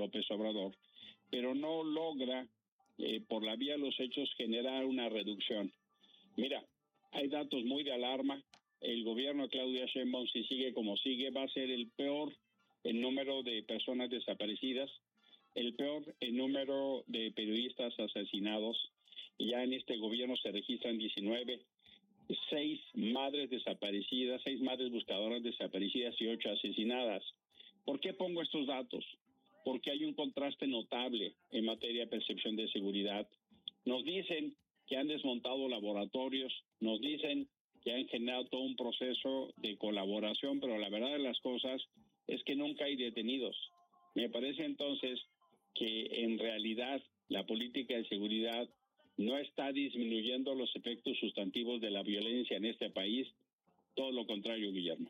López Obrador, pero no logra, por la vía de los hechos, generar una reducción. Mira, hay datos muy de alarma. El gobierno de Claudia Sheinbaum, si sigue como sigue, va a ser el peor en número de personas desaparecidas, el peor en número de periodistas asesinados. Ya en este gobierno se registran 19, 6 madres desaparecidas, 6 madres buscadoras desaparecidas y 8 asesinadas. ¿Por qué pongo estos datos? Porque hay un contraste notable en materia de percepción de seguridad. Nos dicen que han desmontado laboratorios, nos dicen que han generado todo un proceso de colaboración, pero la verdad de las cosas es que nunca hay detenidos. Me parece entonces que en realidad la política de seguridad no está disminuyendo los efectos sustantivos de la violencia en este país, todo lo contrario, Guillermo.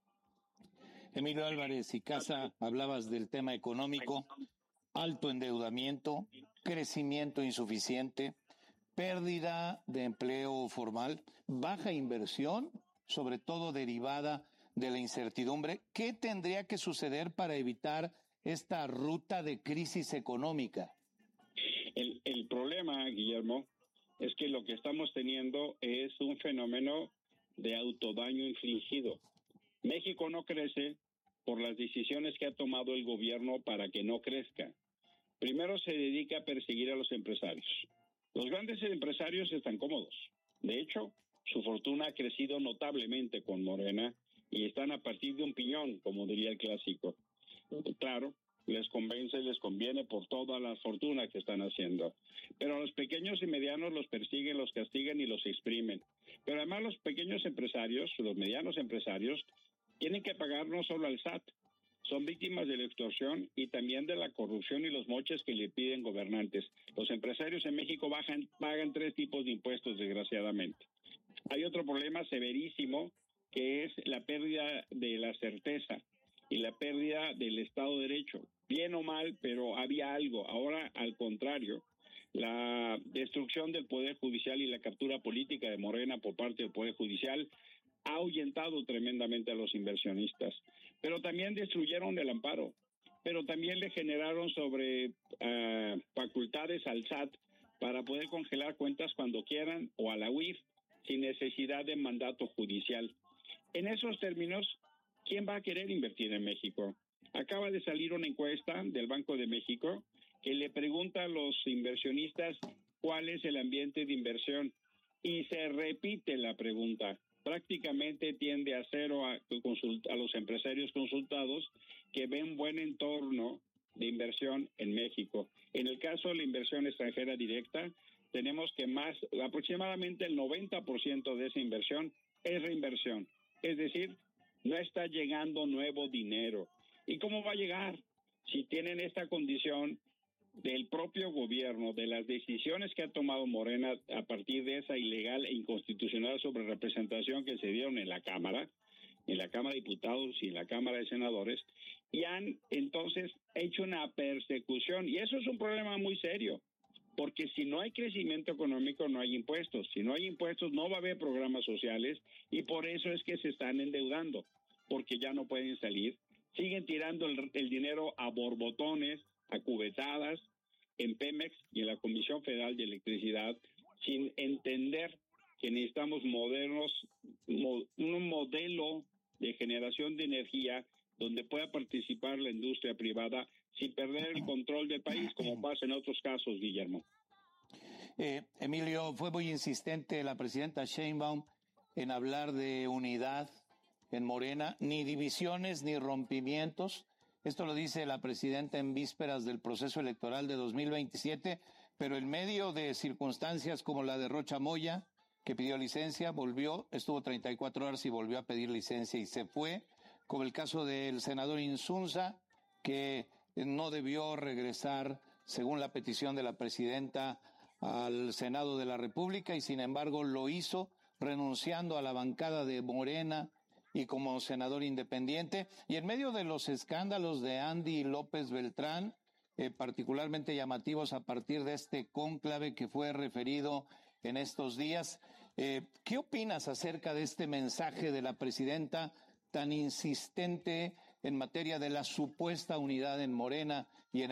Emilio Álvarez y Casa, hablabas del tema económico, alto endeudamiento, crecimiento insuficiente, pérdida de empleo formal, baja inversión, sobre todo derivada de la incertidumbre. ¿Qué tendría que suceder para evitar esta ruta de crisis económica? El problema, Guillermo, es que lo que estamos teniendo es un fenómeno de autodaño infligido. México no crece por las decisiones que ha tomado el gobierno para que no crezca. Primero se dedica a perseguir a los empresarios. Los grandes empresarios están cómodos. De hecho, su fortuna ha crecido notablemente con Morena y están a partir de un piñón, como diría el clásico. Claro, les conviene por toda la fortuna que están haciendo. Pero a los pequeños y medianos los persiguen, los castigan y los exprimen. Pero además los pequeños empresarios, los medianos empresarios, tienen que pagar no solo al SAT, son víctimas de la extorsión y también de la corrupción y los moches que le piden gobernantes. Los empresarios en México pagan 3 tipos de impuestos, desgraciadamente. Hay otro problema severísimo, que es la pérdida de la certeza y la pérdida del Estado de Derecho. Bien o mal, pero había algo. Ahora, al contrario, la destrucción del Poder Judicial y la captura política de Morena por parte del Poder Judicial ha ahuyentado tremendamente a los inversionistas, pero también destruyeron el amparo, pero también le generaron facultades al SAT para poder congelar cuentas cuando quieran o a la UIF sin necesidad de mandato judicial. En esos términos, ¿quién va a querer invertir en México? Acaba de salir una encuesta del Banco de México que le pregunta a los inversionistas cuál es el ambiente de inversión y se repite la pregunta. Prácticamente tiende a cero a los empresarios consultados que ven buen entorno de inversión en México. En el caso de la inversión extranjera directa, tenemos que aproximadamente el 90% de esa inversión es reinversión. Es decir, no está llegando nuevo dinero. ¿Y cómo va a llegar? Si tienen esta condición del propio gobierno, de las decisiones que ha tomado Morena a partir de esa ilegal e inconstitucional sobrerepresentación que se dieron en la Cámara de Diputados y en la Cámara de Senadores, y han entonces hecho una persecución, y eso es un problema muy serio, porque si no hay crecimiento económico no hay impuestos, si no hay impuestos no va a haber programas sociales, y por eso es que se están endeudando, porque ya no pueden salir, siguen tirando el dinero a borbotones, a cubetadas en Pemex y en la Comisión Federal de Electricidad, sin entender que necesitamos un modelo de generación de energía donde pueda participar la industria privada sin perder el control del país, como pasa en otros casos, Guillermo. Emilio, fue muy insistente la presidenta Sheinbaum en hablar de unidad en Morena, ni divisiones ni rompimientos. Esto lo dice la presidenta en vísperas del proceso electoral de 2027, pero en medio de circunstancias como la de Rocha Moya, que pidió licencia, estuvo 34 horas y volvió a pedir licencia y se fue, como el caso del senador Insunza, que no debió regresar, según la petición de la presidenta, al Senado de la República y sin embargo lo hizo, renunciando a la bancada de Morena y como senador independiente, y en medio de los escándalos de Andy López Beltrán, particularmente llamativos a partir de este cónclave que fue referido en estos días, ¿qué opinas acerca de este mensaje de la presidenta tan insistente en materia de la supuesta unidad en Morena y en